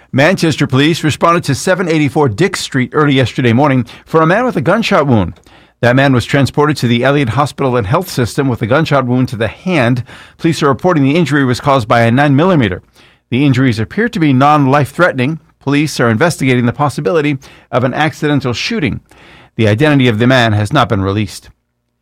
Manchester police responded to 784 Dick Street early yesterday morning for a man with a gunshot wound. That man was transported to the Elliott Hospital and Health System with a gunshot wound to the hand. Police are reporting the injury was caused by a 9mm. The injuries appear to be non-life-threatening. Police are investigating the possibility of an accidental shooting. The identity of the man has not been released.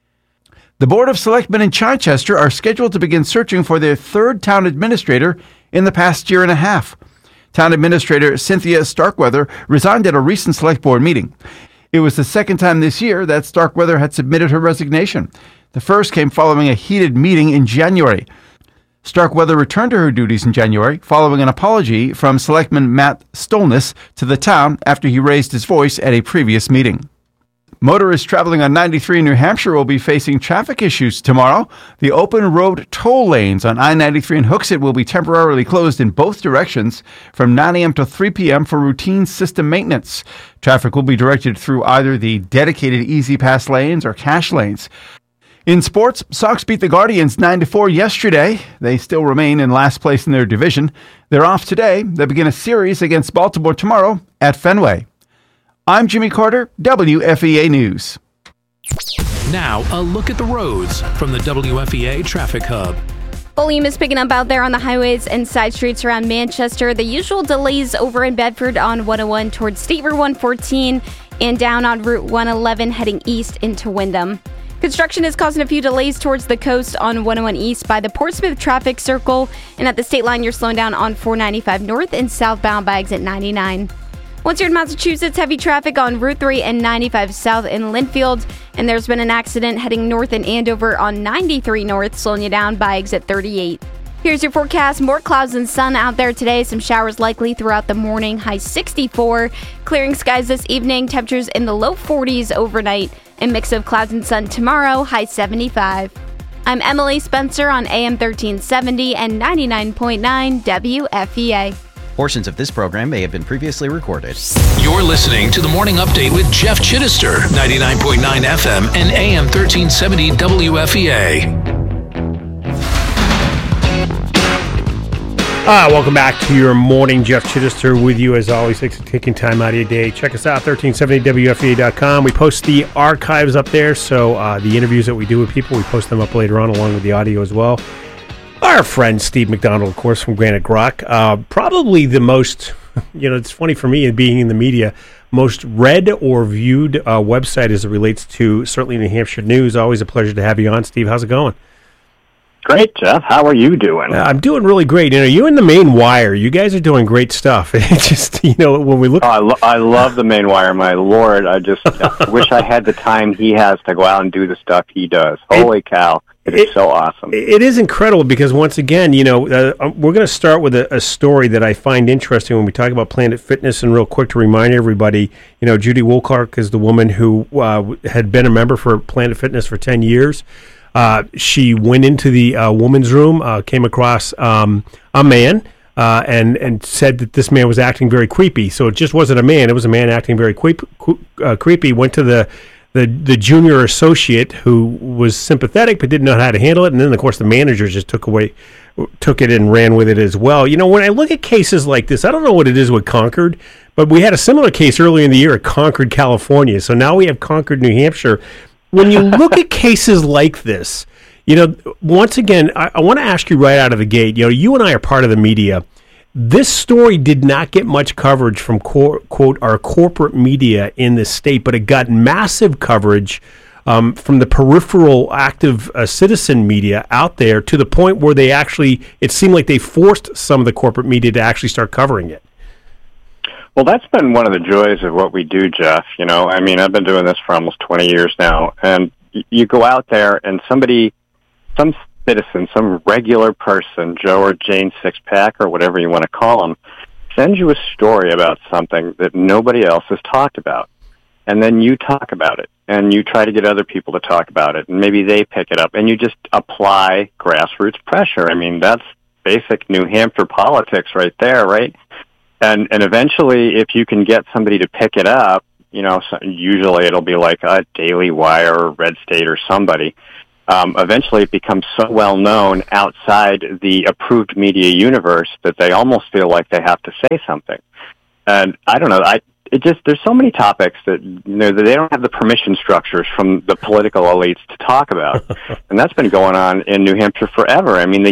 The Board of Selectmen in Chichester are scheduled to begin searching for their third town administrator in the past year and a half. Town Administrator Cynthia Starkweather resigned at a recent Select Board meeting. It was the second time this year that Starkweather had submitted her resignation. The first came following a heated meeting in January. Starkweather returned to her duties in January following an apology from Selectman Matt Stolness to the town after he raised his voice at a previous meeting. Motorists traveling on 93 in New Hampshire will be facing traffic issues tomorrow. The open road toll lanes on I-93 in Hooksett will be temporarily closed in both directions from 9 a.m. to 3 p.m. for routine system maintenance. Traffic will be directed through either the dedicated Easy Pass lanes or cash lanes. In sports, Sox beat the Guardians 9-4 yesterday. They still remain in last place in their division. They're off today. They begin a series against Baltimore tomorrow at Fenway. I'm Jimmy Carter, WFEA News. Now, a look at the roads from the WFEA Traffic Hub. Volume is picking up out there on the highways and side streets around Manchester. The usual delays over in Bedford on 101 towards State Route 114 and down on Route 111 heading east into Windham. Construction is causing a few delays towards the coast on 101 East by the Portsmouth traffic circle, and at the state line you're slowing down on 495 north and southbound by exit 99. Once you're in Massachusetts, heavy traffic on Route 3 and 95 south in Linfield, and there's been an accident heading north in Andover on 93 north, slowing you down by exit 38. Here's your forecast. More clouds and sun out there today. Some showers likely throughout the morning. High 64. Clearing skies this evening. Temperatures in the low 40s overnight. A mix of clouds and sun tomorrow. High 75. I'm Emily Spencer on AM 1370 and 99.9 WFEA. Portions of this program may have been previously recorded. You're listening to the Morning Update with Jeff Chittister, 99.9 FM and AM 1370 WFEA. Welcome back to your morning. Jeff Chittister with you as always. Thanks for taking time out of your day. Check us out, 1370WFEA.com. We post the archives up there, so the interviews that we do with people, we post them up later on along with the audio as well. Our friend Steve McDonald, of course, from Granite Grok, probably the most, it's funny for me being in the media, most read or viewed website as it relates to certainly New Hampshire news. Always a pleasure to have you on, Steve. How's it going? Great, Jeff. How are you doing? I'm doing really great. You and the Maine Wire, you guys are doing great stuff. It's just, when we look... I love the Maine Wire, my Lord. I just wish I had the time he has to go out and do the stuff he does. Holy cow. It is so awesome. It is incredible because, once again, we're going to start with a story that I find interesting when we talk about Planet Fitness. And real quick to remind everybody, Judy Woolclark is the woman who had been a member for Planet Fitness for 10 years. She went into the woman's room, came across a man, and said that this man was acting very creepy. So it just wasn't a man; it was a man acting very creepy. Went to the junior associate who was sympathetic but didn't know how to handle it, and then of course the manager just took it and ran with it as well. When I look at cases like this, I don't know what it is with Concord, but we had a similar case earlier in the year at Concord, California. So now we have Concord, New Hampshire. When you look at cases like this, once again, I want to ask you right out of the gate, you and I are part of the media. This story did not get much coverage from, quote, our corporate media in the state, but it got massive coverage from the peripheral active citizen media out there to the point where it seemed like they forced some of the corporate media to actually start covering it. Well, that's been one of the joys of what we do, Jeff. I've been doing this for almost 20 years now, and you go out there and some citizen, some regular person, Joe or Jane Sixpack or whatever you want to call them, sends you a story about something that nobody else has talked about. And then you talk about it, and you try to get other people to talk about it, and maybe they pick it up, and you just apply grassroots pressure. That's basic New Hampshire politics right there, right? And eventually, if you can get somebody to pick it up, usually it'll be like a Daily Wire or Red State or somebody. eventually it becomes so well known outside the approved media universe that they almost feel like they have to say something. And I don't know, there's so many topics that that they don't have the permission structures from the political elites to talk about. And that's been going on in New Hampshire forever. I mean,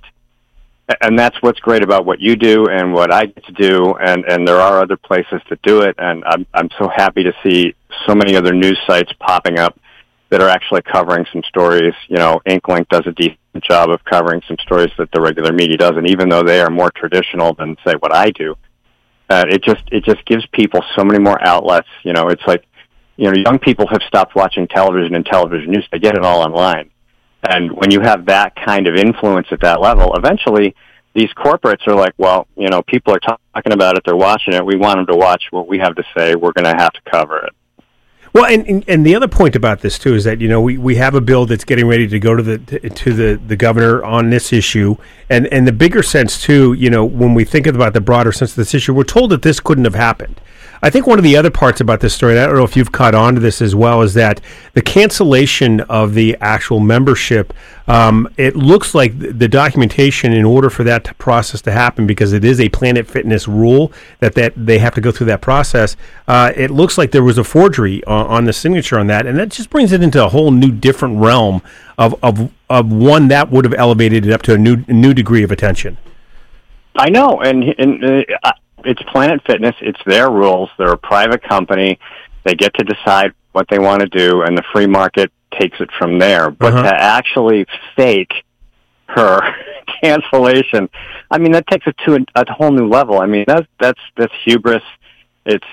and that's what's great about what you do and what I get to do, and there are other places to do it, and I'm so happy to see so many other news sites popping up that are actually covering some stories. InkLink does a decent job of covering some stories that the regular media doesn't, even though they are more traditional than, say, what I do. It just gives people so many more outlets. It's like, young people have stopped watching television and television news. They get it all online. And when you have that kind of influence at that level, eventually these corporates are like, well, people are talking about it, they're watching it, we want them to watch what we have to say, we're going to have to cover it. Well, and the other point about this too is that we have a bill that's getting ready to go to the governor on this issue, and the bigger sense too. When we think about the broader sense of this issue, we're told that this couldn't have happened. I think one of the other parts about this story, and I don't know if you've caught on to this as well, is that the cancellation of the actual membership, it looks like the documentation, in order for that process to happen, because it is a Planet Fitness rule that they have to go through that process, it looks like there was a forgery on the signature on that, and that just brings it into a whole new different realm of one that would have elevated it up to a new degree of attention. I know, and it's Planet Fitness. It's their rules. They're a private company. They get to decide what they want to do, and the free market takes it from there. But to actually fake her cancellation, I mean, that takes it to a whole new level. I mean, that's hubris. It's,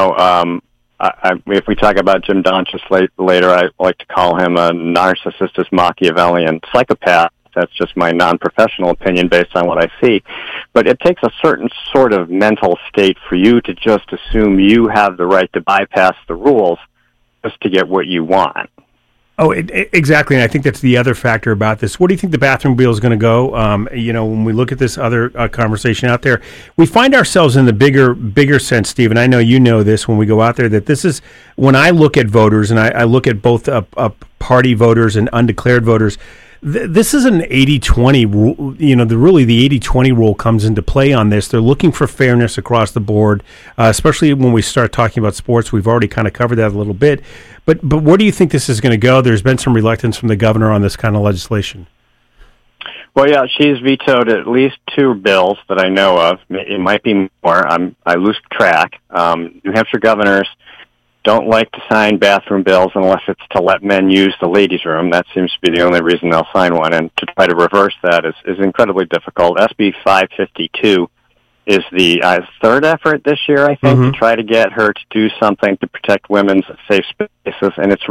if we talk about Jim Donchis later, I like to call him a narcissist, Machiavellian psychopath. That's just my non-professional opinion based on what I see. But it takes a certain sort of mental state for you to just assume you have the right to bypass the rules just to get what you want. Oh, exactly, and I think that's the other factor about this. Where do you think the bathroom bill is going to go? When we look at this other conversation out there, we find ourselves in the bigger sense, Steve, and I know you know this when we go out there, that this is, when I look at voters, and I look at both party voters and undeclared voters, this is an 80-20 rule. The 80-20 rule comes into play on this. They're looking for fairness across the board, especially when we start talking about sports. We've already kind of covered that a little bit. But where do you think this is going to go? There's been some reluctance from the governor on this kind of legislation. Well, yeah, she's vetoed at least 2 bills that I know of. It might be more. I lose track. New Hampshire governors don't like to sign bathroom bills unless it's to let men use the ladies' room. That seems to be the only reason they'll sign one. And to try to reverse that is incredibly difficult. SB 552 is the third effort this year, I think, to try to get her to do something to protect women's safe spaces. And it's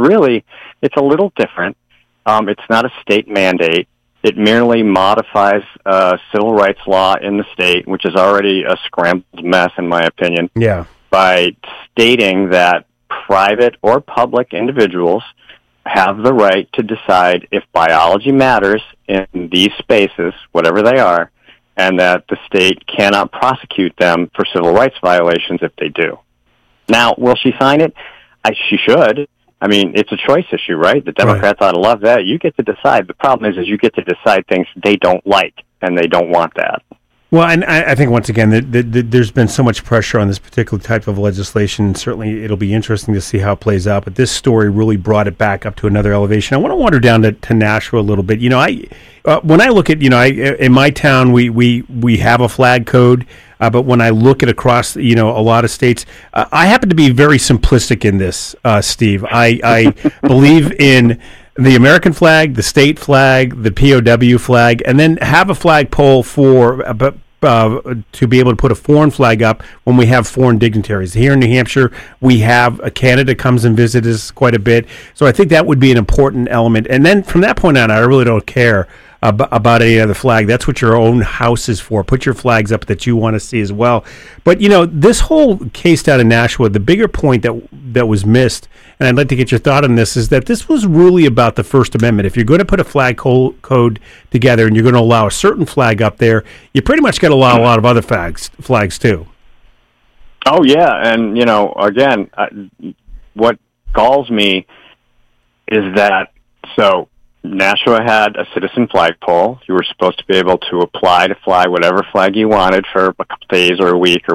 a little different. It's not a state mandate. It merely modifies civil rights law in the state, which is already a scrambled mess, in my opinion, by stating that private or public individuals have the right to decide if biology matters in these spaces, whatever they are, and that the state cannot prosecute them for civil rights violations if they do. Now, will she sign it? She should. I mean, it's a choice issue, right? The Democrats ought to love that. You get to decide. The problem is you get to decide things they don't like, and they don't want that. Well, and I think, once again, there's been so much pressure on this particular type of legislation. Certainly, it'll be interesting to see how it plays out. But this story really brought it back up to another elevation. I want to wander down to Nashua a little bit. When I look at, in my town, we have a flag code. But when I look at across, a lot of states, I happen to be very simplistic in this, Steve. I believe in the American flag, the state flag, the POW flag, and then have a flagpole for to be able to put a foreign flag up when we have foreign dignitaries. Here in New Hampshire, we have Canada comes and visits us quite a bit. So I think that would be an important element. And then from that point on, I really don't care about any other flag. That's what your own house is for. Put your flags up that you want to see as well. But, this whole case down in Nashua, the bigger point that was missed, and I'd like to get your thought on this, is that this was really about the First Amendment. If you're going to put a flag code together and you're going to allow a certain flag up there, you pretty much got to allow a lot of other flags too. Oh, yeah. And, again, what galls me is that, Nashua had a citizen flagpole. You were supposed to be able to apply to fly whatever flag you wanted for a couple days or a week or